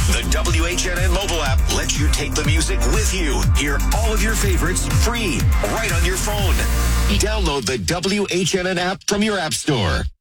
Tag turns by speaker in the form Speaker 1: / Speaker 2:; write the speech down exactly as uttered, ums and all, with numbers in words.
Speaker 1: The W H N N mobile app lets you take the music with you. Hear all of your favorites free right on your phone. Download the W H N N app from your app store.